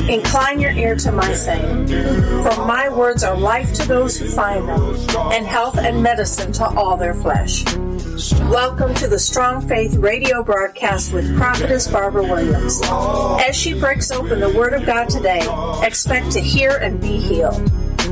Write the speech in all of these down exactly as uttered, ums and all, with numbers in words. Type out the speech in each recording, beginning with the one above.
Incline your ear to my saying, for my words are life to those who find them, and health and medicine to all their flesh. Welcome to the Strong Faith radio broadcast with Prophetess Barbara Williams. As she breaks open the Word of God today, expect to hear and be healed.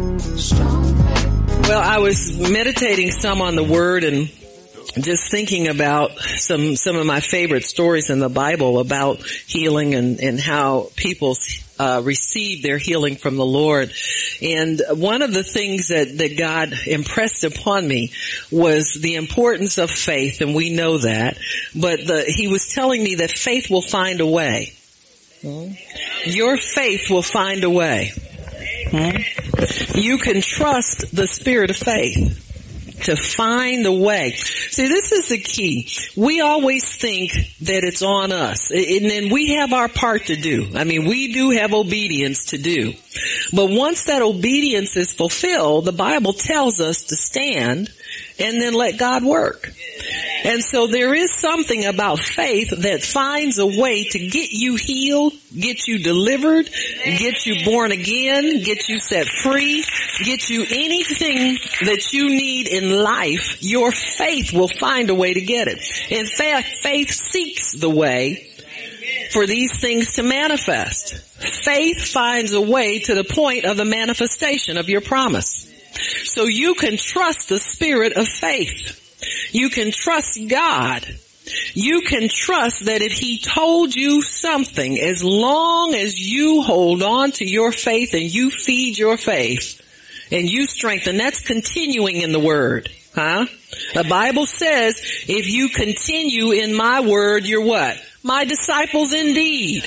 Well, I was meditating some on the Word and just thinking about some some of my favorite stories in the Bible about healing and, and how people uh, receive their healing from the Lord. And one of the things that, that God impressed upon me was the importance of faith, and we know that. But the, He was telling me that faith will find a way. Hmm? Your faith will find a way. Hmm? You can trust the spirit of faith to find a way. See, this is the key. We always think that it's on us, and then we have our part to do. I mean, we do have obedience to do. But once that obedience is fulfilled, the Bible tells us to stand and then let God work. And so there is something about faith that finds a way to get you healed, get you delivered, get you born again, get you set free, get you anything that you need in life. Your faith will find a way to get it. In fact, faith seeks the way for these things to manifest. Faith finds a way to the point of the manifestation of your promise. So you can trust the spirit of faith. You can trust God. You can trust that if He told you something, as long as you hold on to your faith and you feed your faith and you strengthen, that's continuing in the Word. Huh? The Bible says, if you continue in my word, you're what? My disciples indeed.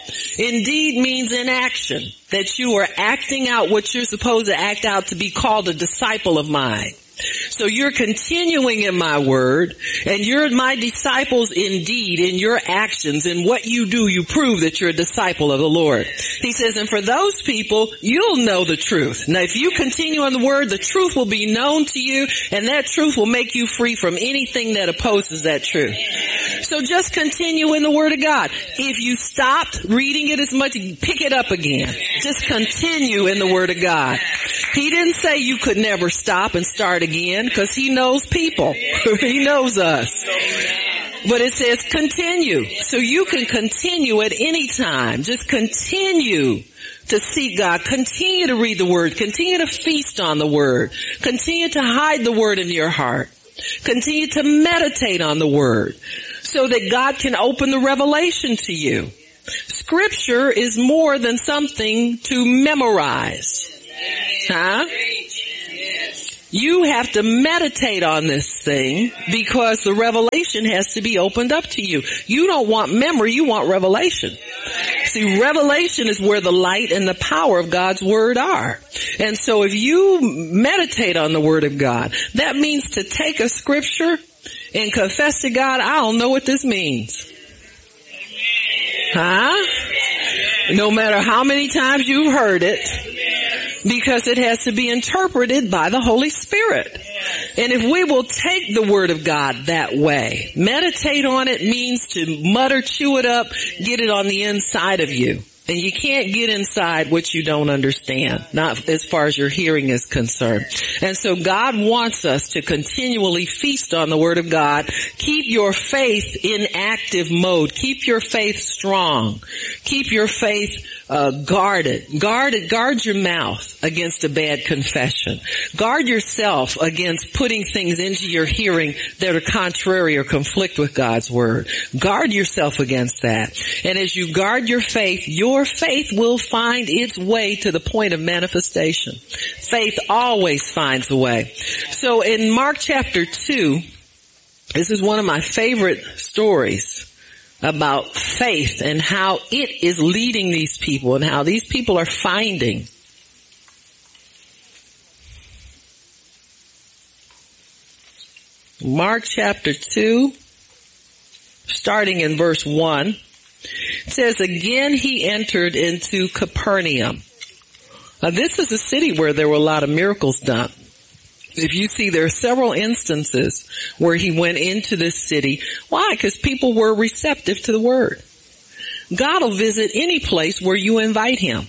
Indeed means in action, that you are acting out what you're supposed to act out to be called a disciple of mine. So you're continuing in my word, and you're my disciples indeed in your actions. In what you do, you prove that you're a disciple of the Lord. He says, and for those people, you'll know the truth. Now, if you continue on the word, the truth will be known to you, and that truth will make you free from anything that opposes that truth. So just continue in the Word of God. If you stopped reading it as much, pick it up again. Just continue in the Word of God. He didn't say you could never stop and start again, because He knows people. He knows us. But it says continue. So you can continue at any time. Just continue to seek God. Continue to read the Word. Continue to feast on the Word. Continue to hide the Word in your heart. Continue to meditate on the Word so that God can open the revelation to you. Scripture is more than something to memorize. Huh? You have to meditate on this thing because the revelation has to be opened up to you. You don't want memory, you want revelation. See, revelation is where the light and the power of God's Word are. And so if you meditate on the Word of God, that means to take a scripture and confess to God, I don't know what this means. Huh? No matter how many times you've heard it, because it has to be interpreted by the Holy Spirit. And if we will take the Word of God that way, meditate on it means to mutter, chew it up, get it on the inside of you. And you can't get inside what you don't understand, not as far as your hearing is concerned. And so God wants us to continually feast on the Word of God. Keep your faith in active mode. Keep your faith strong. Keep your faith uh, guarded. Guard it. Guard your mouth against a bad confession. Guard yourself against putting things into your hearing that are contrary or conflict with God's Word. Guard yourself against that. And as you guard your faith, your Your faith will find its way to the point of manifestation. Faith always finds a way. So in Mark chapter two, this is one of my favorite stories about faith and how it is leading these people and how these people are finding. Mark chapter two, starting in verse one. It says, again he entered into Capernaum. Now this is a city where there were a lot of miracles done. If you see, there are several instances where he went into this city. Why? Because people were receptive to the word. God will visit any place where you invite him.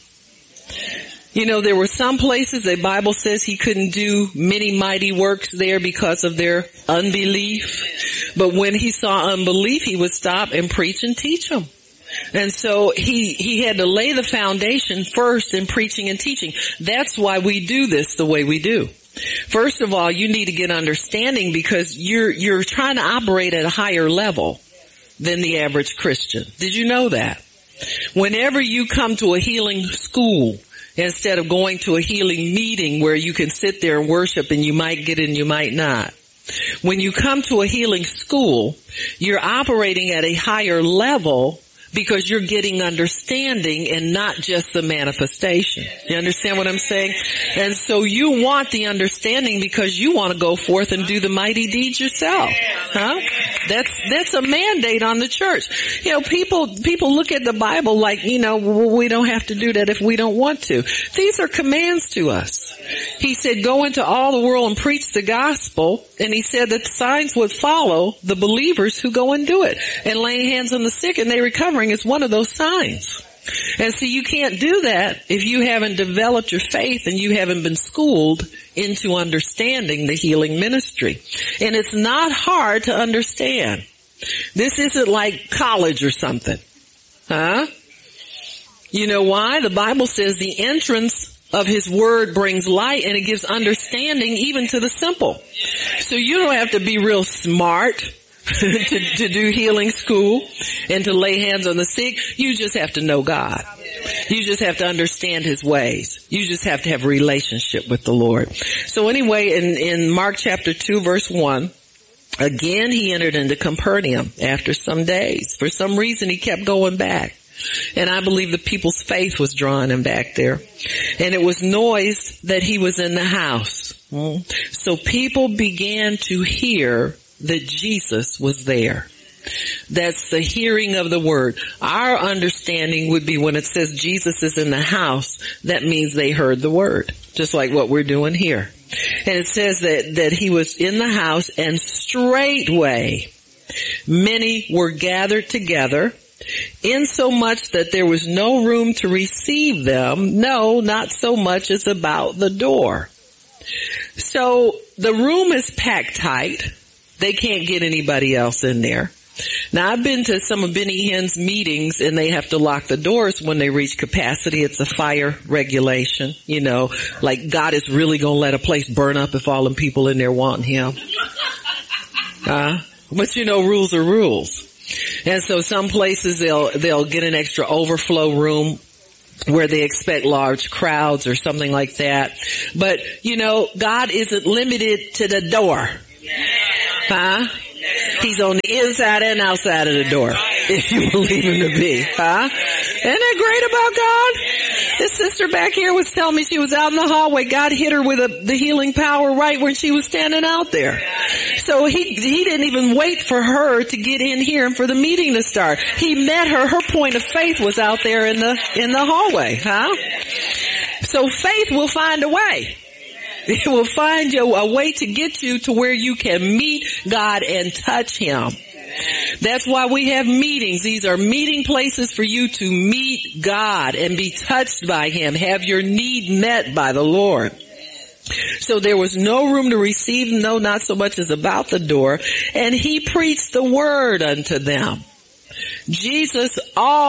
You know, there were some places the Bible says he couldn't do many mighty works there because of their unbelief. But when he saw unbelief, he would stop and preach and teach them. And so he, he had to lay the foundation first in preaching and teaching. That's why we do this the way we do. First of all, you need to get understanding because you're, you're trying to operate at a higher level than the average Christian. Did you know that? Whenever you come to a healing school, instead of going to a healing meeting where you can sit there and worship and you might get in, you might not. When you come to a healing school, you're operating at a higher level because you're getting understanding and not just the manifestation. You understand what I'm saying? And so you want the understanding because you want to go forth and do the mighty deeds yourself. Huh? That's, that's a mandate on the church. You know, people, people look at the Bible like, you know, well, we don't have to do that if we don't want to. These are commands to us. He said, go into all the world and preach the gospel. And he said that signs would follow the believers who go and do it. And laying hands on the sick and they recovering is one of those signs. And see, you can't do that if you haven't developed your faith and you haven't been schooled into understanding the healing ministry. And it's not hard to understand. This isn't like college or something. Huh? You know why? The Bible says the entrance of his word brings light and it gives understanding even to the simple. So you don't have to be real smart to, to do healing school and to lay hands on the sick. You just have to know God. You just have to understand his ways. You just have to have a relationship with the Lord. So anyway, in, in Mark chapter two, verse one, again he entered into Capernaum after some days. For some reason he kept going back. And I believe the people's faith was drawing him back there. And it was noised that he was in the house. So people began to hear that Jesus was there. That's the hearing of the word. Our understanding would be when it says Jesus is in the house, that means they heard the word. Just like what we're doing here. And it says that, that he was in the house and straightway many were gathered together, insomuch that there was no room to receive them, no, not so much as about the door. So the room is packed tight. They can't get anybody else in there. Now I've been to some of Benny Hinn's meetings and they have to lock the doors when they reach capacity. It's a fire regulation, you know, like God is really going to let a place burn up if all them people in there want him. Uh, but you know, rules are rules. And so some places they'll, they'll get an extra overflow room where they expect large crowds or something like that. But, you know, God isn't limited to the door. Huh? He's on the inside and outside of the door, if you believe him to be. Huh? Isn't that great about God? This sister back here was telling me she was out in the hallway. God hit her with a, the healing power right when she was standing out there. So he, he didn't even wait for her to get in here and for the meeting to start. He met her. Her point of faith was out there in the, in the hallway. Huh? So faith will find a way. It will find you a way to get you to where you can meet God and touch him. That's why we have meetings. These are meeting places for you to meet God and be touched by him. Have your need met by the Lord. So there was no room to receive, no, not so much as about the door. And he preached the word unto them. Jesus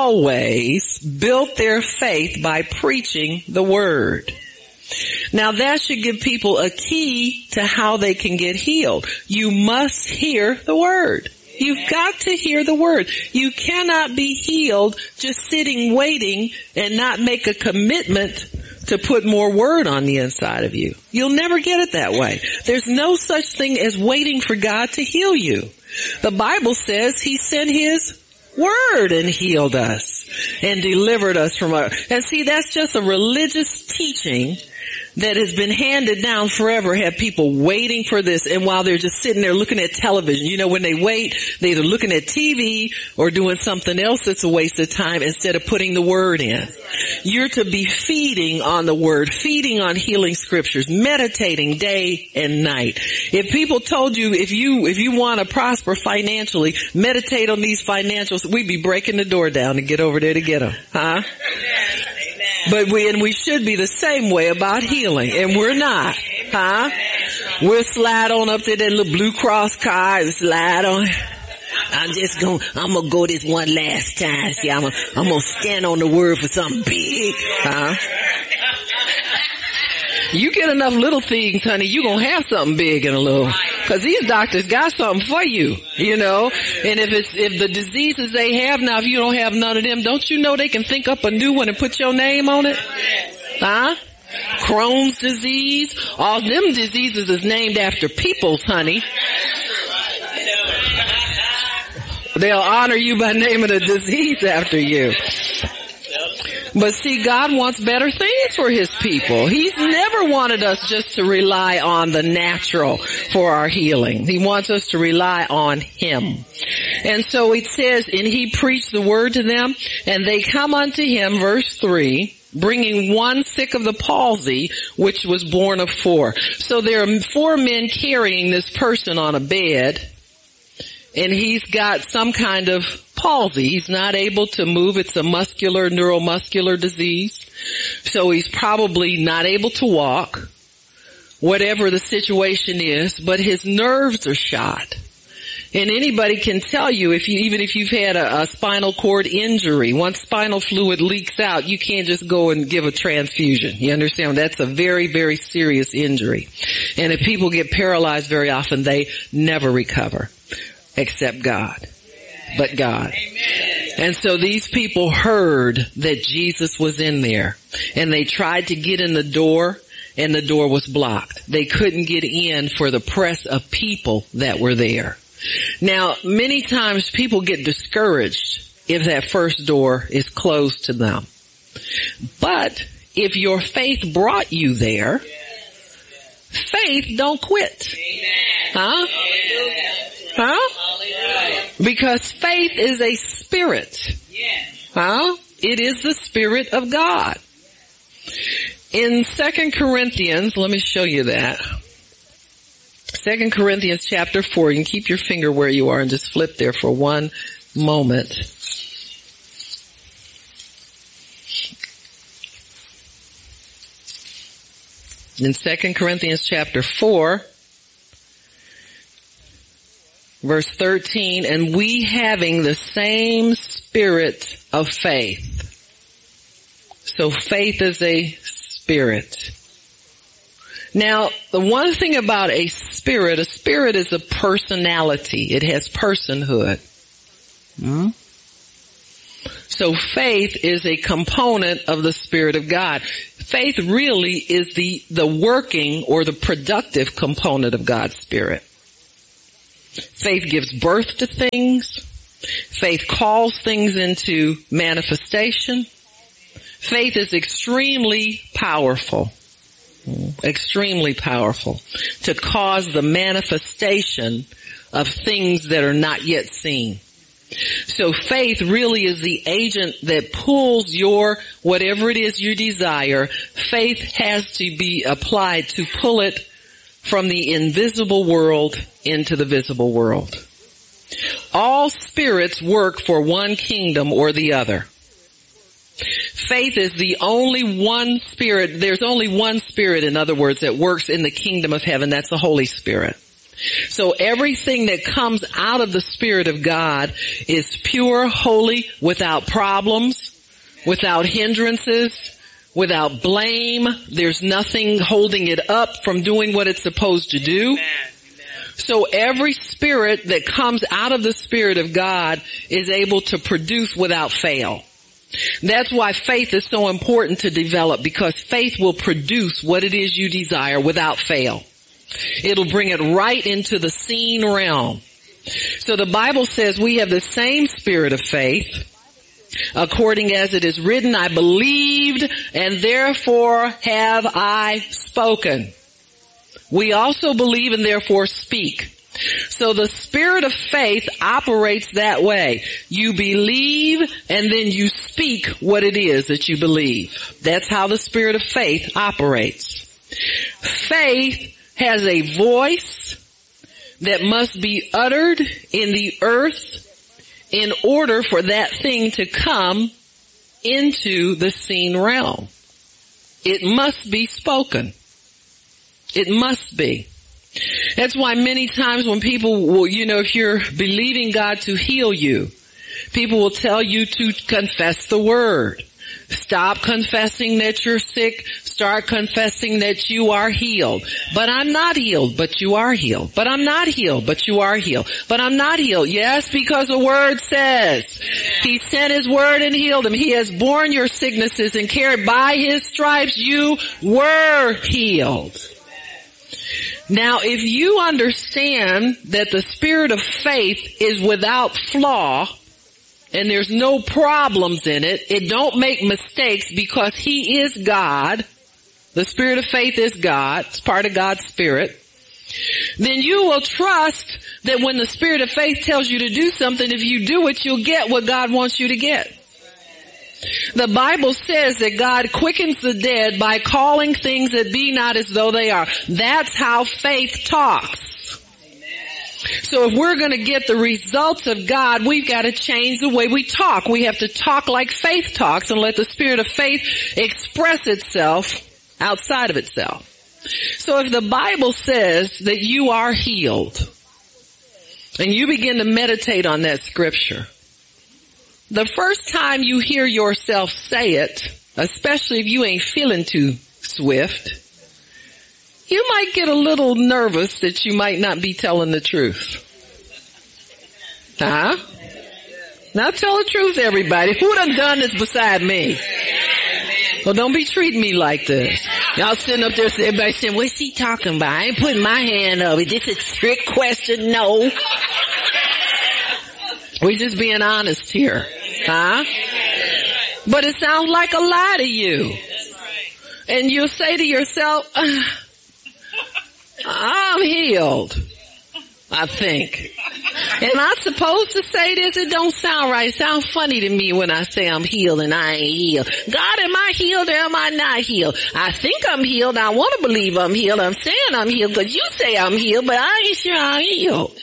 always built their faith by preaching the word. Now that should give people a key to how they can get healed. You must hear the word. You've got to hear the word. You cannot be healed just sitting waiting and not make a commitment to put more word on the inside of you. You'll never get it that way. There's no such thing as waiting for God to heal you. The Bible says he sent his word and healed us and delivered us from our, and see, that's just a religious teaching that has been handed down forever, have people waiting for this, and while they're just sitting there looking at television, you know, when they wait, they're either looking at T V or doing something else that's a waste of time instead of putting the word in. You're to be feeding on the word, feeding on healing scriptures, meditating day and night. If people told you, if you, if you want to prosper financially, meditate on these financials, we'd be breaking the door down to get over over there to get them, huh? But we, and we should be the same way about healing, and we're not, huh? We'll slide on up to that little Blue Cross car and slide on. I'm just gonna, I'm gonna go this one last time. See, I'm gonna, I'm gonna stand on the word for something big, huh? You get enough little things, honey, you gonna have something big in a little. Cause these doctors got something for you, you know. And if it's, if the diseases they have now, if you don't have none of them, don't you know they can think up a new one and put your name on it? Huh? Crohn's disease. All them diseases is named after people's, honey. They'll honor you by naming a disease after you. But see, God wants better things for his people. He's never wanted us just to rely on the natural for our healing. He wants us to rely on him. And so it says, and he preached the word to them, and they come unto him, verse three, bringing one sick of the palsy, which was born of four. So there are four men carrying this person on a bed, and he's got some kind of palsy. He's not able to move. It's a muscular, neuromuscular disease. So he's probably not able to walk, whatever the situation is, but his nerves are shot. And anybody can tell you, if you, even if you've had a, a spinal cord injury, once spinal fluid leaks out, you can't just go and give a transfusion. You understand? That's a very, very serious injury. And if people get paralyzed very often, they never recover. Except God. But God. And so these people heard that Jesus was in there, and they tried to get in the door, and the door was blocked. They couldn't get in for the press of people that were there. Now, many times people get discouraged if that first door is closed to them. But if your faith brought you there, faith don't quit. Huh? Huh? Because faith is a spirit. Huh? It is the Spirit of God. In Second Corinthians, let me show you that. Second Corinthians chapter four. You can keep your finger where you are and just flip there for one moment. In Second Corinthians chapter four, verse thirteen, and we having the same spirit of faith. So faith is a spirit. Now, the one thing about a spirit, a spirit is a personality. It has personhood. Hmm? So faith is a component of the Spirit of God. Faith really is the, the working or the productive component of God's Spirit. Faith gives birth to things. Faith calls things into manifestation. Faith is extremely powerful. Extremely powerful to cause the manifestation of things that are not yet seen. So faith really is the agent that pulls your, whatever it is you desire, faith has to be applied to pull it from the invisible world into the visible world. All spirits work for one kingdom or the other. Faith is the only one spirit, there's only one spirit, in other words, that works in the kingdom of heaven. That's the Holy Spirit. So everything that comes out of the Spirit of God is pure, holy, without problems, without hindrances, without blame. There's nothing holding it up from doing what it's supposed to do. So every spirit that comes out of the Spirit of God is able to produce without fail. That's why faith is so important to develop, because faith will produce what it is you desire without fail. It'll bring it right into the seen realm. So the Bible says we have the same spirit of faith, according as it is written, I believed and therefore have I spoken. We also believe and therefore speak. So the spirit of faith operates that way. You believe and then you speak what it is that you believe. That's how the spirit of faith operates. Faith has a voice that must be uttered in the earth in order for that thing to come into the seen realm. It must be spoken. It must be. That's why many times when people will, you know, if you're believing God to heal you, people will tell you to confess the word. Stop confessing that you're sick. Start confessing that you are healed. But I'm not healed, but you are healed. But I'm not healed, but you are healed. But I'm not healed. Yes, because the word says he sent his word and healed him. He has borne your sicknesses and carried by his stripes you were healed. Now, if you understand that the spirit of faith is without flaw, and there's no problems in it, it don't make mistakes because he is God. The spirit of faith is God. It's part of God's spirit. Then you will trust that when the spirit of faith tells you to do something, if you do it, you'll get what God wants you to get. The Bible says that God quickens the dead by calling things that be not as though they are. That's how faith talks. So if we're going to get the results of God, we've got to change the way we talk. We have to talk like faith talks and let the spirit of faith express itself outside of itself. So if the Bible says that you are healed, and you begin to meditate on that scripture, the first time you hear yourself say it, especially if you ain't feeling too swift, you might get a little nervous that you might not be telling the truth. Huh? Now tell the truth, everybody. Who done done this beside me? Well, don't be treating me like this. Y'all sitting up there, everybody saying, what's she talking about? I ain't putting my hand up. Is this a trick question? No. We're just being honest here. Huh? But it sounds like a lie to you. And you'll say to yourself, uh, I'm healed, I think. Am I supposed to say this? It don't sound right. It sounds funny to me when I say I'm healed and I ain't healed. God, am I healed or am I not healed? I think I'm healed. I want to believe I'm healed. I'm saying I'm healed because you say I'm healed, but I ain't sure I'm healed.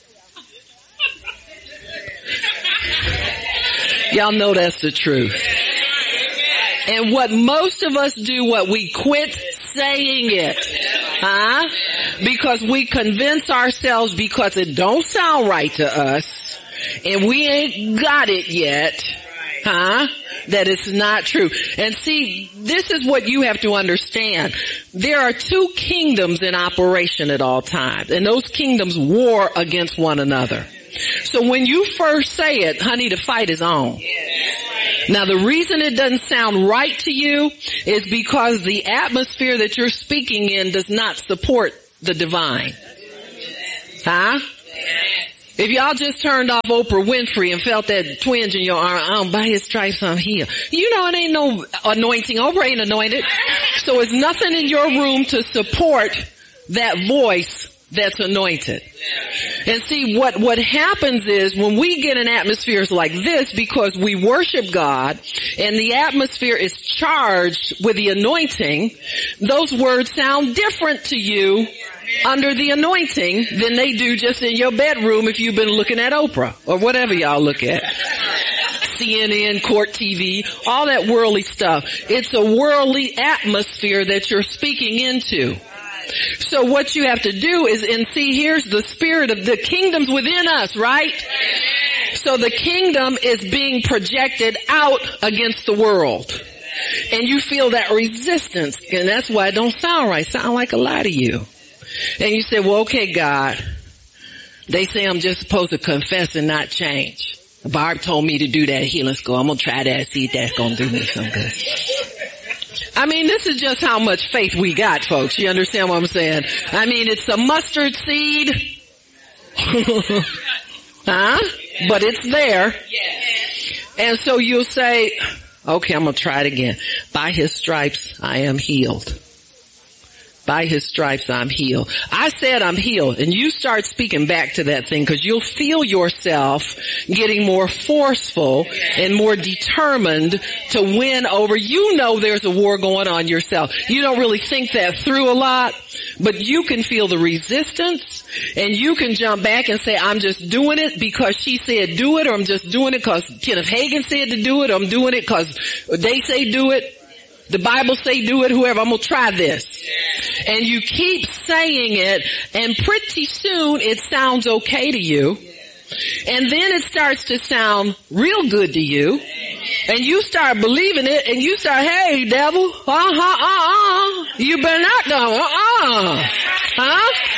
Y'all know that's the truth. And what most of us do, what we quit saying it. Huh? Because we convince ourselves because it don't sound right to us and we ain't got it yet. Huh? That it's not true. And see, this is what you have to understand. There are two kingdoms in operation at all times, and those kingdoms war against one another. So when you first say it, honey, the fight is on. Now the reason it doesn't sound right to you is because the atmosphere that you're speaking in does not support the divine. Huh? If y'all just turned off Oprah Winfrey and felt that twinge in your arm, oh, by his stripes I'm healed. You know it ain't no anointing. Oprah ain't anointed. So it's nothing in your room to support that voice that's anointed. And see, what, what happens is when we get in atmospheres like this, because we worship God and the atmosphere is charged with the anointing, those words sound different to you under the anointing than they do just in your bedroom if you've been looking at Oprah or whatever y'all look at. C N N, Court T V, all that worldly stuff. It's a worldly atmosphere that you're speaking into. So what you have to do is, and see, here's the spirit of the kingdom's within us, right? So the kingdom is being projected out against the world. And you feel that resistance, and that's why it don't sound right. Sound like a lie to you. And you say, well, okay, God, they say I'm just supposed to confess and not change. Barb told me to do that healing school. I'm going to try that, see if that's going to do me some good. I mean, this is just how much faith we got, folks. You understand what I'm saying? I mean, it's a mustard seed. Huh? But it's there. And so you'll say, okay, I'm going to try it again. By his stripes, I am healed. By his stripes, I'm healed. I said I'm healed. And you start speaking back to that thing because you'll feel yourself getting more forceful and more determined to win over. You know there's a war going on yourself. You don't really think that through a lot, but you can feel the resistance And you can jump back and say, I'm just doing it because she said do it, or I'm just doing it because Kenneth Hagin said to do it, or I'm doing it because they say do it, the Bible say do it, whoever, I'm going to try this. And you keep saying it, and pretty soon it sounds okay to you. And then it starts to sound real good to you. And you start believing it, and you start, hey, devil, uh-huh, uh-uh, you better not go, uh-uh, huh?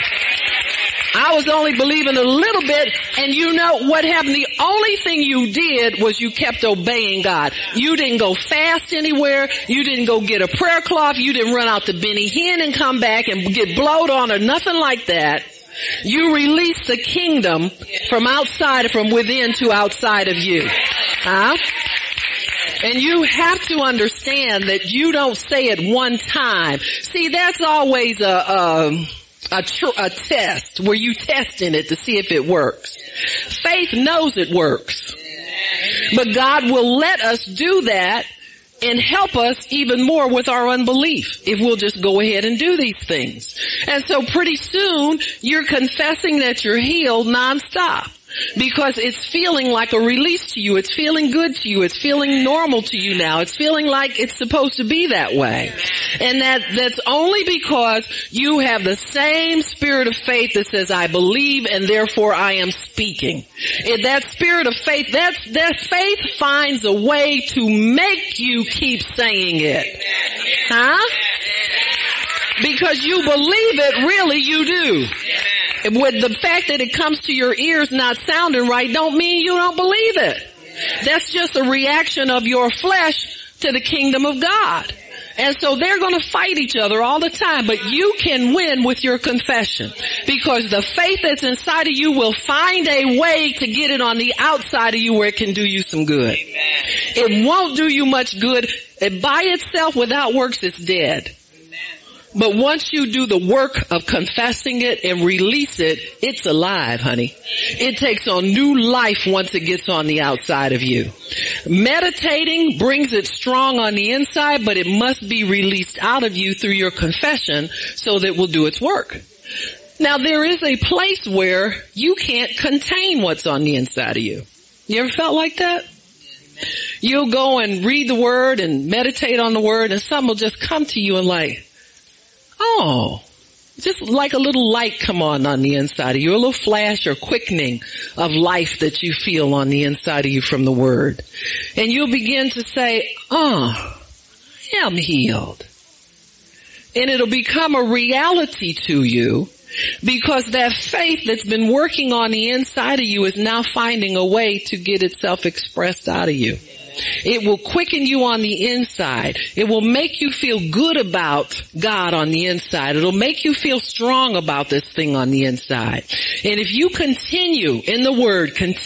I was only believing a little bit, and you know what happened? The only thing you did was you kept obeying God. You didn't go fast anywhere. You didn't go get a prayer cloth. You didn't run out to Benny Hinn and come back and get blowed on or nothing like that. You released the kingdom from outside, from within to outside of you. Huh? And you have to understand that you don't say it one time. See, that's always a, a A, tr- a test where you testing it to see if it works. Faith knows it works. But God will let us do that and help us even more with our unbelief if we'll just go ahead and do these things. And so pretty soon you're confessing that you're healed nonstop. Because it's feeling like a release to you. It's feeling good to you. It's feeling normal to you now. It's feeling like it's supposed to be that way. And that, that's only because you have the same spirit of faith that says, I believe and therefore I am speaking. If that spirit of faith, that's, that faith finds a way to make you keep saying it. Huh? Because you believe it, really you do. With the fact that it comes to your ears not sounding right don't mean you don't believe it. That's just a reaction of your flesh to the kingdom of God. And so they're going to fight each other all the time, but you can win with your confession because the faith that's inside of you will find a way to get it on the outside of you where it can do you some good. It won't do you much good. It by itself without works, it's dead. But once you do the work of confessing it and release it, it's alive, honey. It takes on new life once it gets on the outside of you. Meditating brings it strong on the inside, but it must be released out of you through your confession so that it will do its work. Now, there is a place where you can't contain what's on the inside of you. You ever felt like that? You'll go and read the word and meditate on the word, and something will just come to you and like, oh, just like a little light come on on the inside of you, a little flash or quickening of life that you feel on the inside of you from the word. And you'll begin to say, oh, I'm healed. And it'll become a reality to you because that faith that's been working on the inside of you is now finding a way to get itself expressed out of you. It will quicken you on the inside. It will make you feel good about God on the inside. It'll make you feel strong about this thing on the inside. And if you continue in the word, continue